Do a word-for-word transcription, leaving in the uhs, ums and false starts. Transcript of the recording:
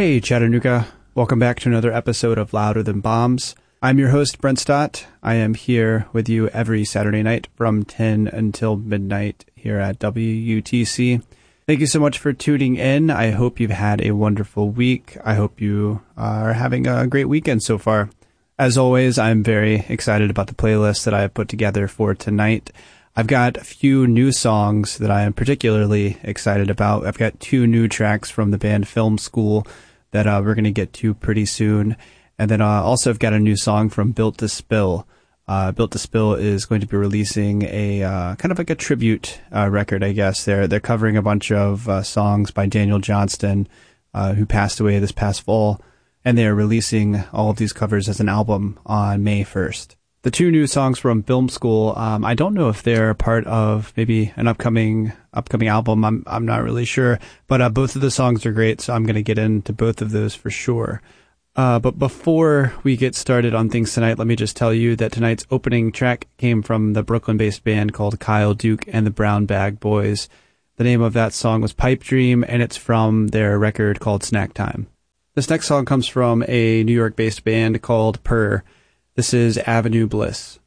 Hey Chattanooga, welcome back to another episode of Louder Than Bombs. I'm your host, Brent Stott. I am here with you every Saturday night from ten until midnight here at W U T C. Thank you so much for tuning in. I hope you've had a wonderful week. I hope you are having a great weekend so far. As always, I'm very excited about the playlist that I have put together for tonight. I've got a few new songs that I am particularly excited about. I've got two new tracks from the band Film School that uh, we're going to get to pretty soon. And then uh, also I've got a new song from Built to Spill. Uh, Built to Spill is going to be releasing a uh, kind of like a tribute uh, record, I guess. They're, they're covering a bunch of uh, songs by Daniel Johnston, uh, who passed away this past fall. And they are releasing all of these covers as an album on May first. The two new songs from Film School, um, I don't know if they're part of maybe an upcoming upcoming album. I'm I'm not really sure, but uh, both of the songs are great, so I'm going to get into both of those for sure. Uh, but before we get started on things tonight, let me just tell you that tonight's opening track came from the Brooklyn-based band called Kyle Duke and the Brown Bag Boys. The name of that song was Pipe Dream, and it's from their record called Snack Time. This next song comes from a New York-based band called Purr. This is Avenue Bliss.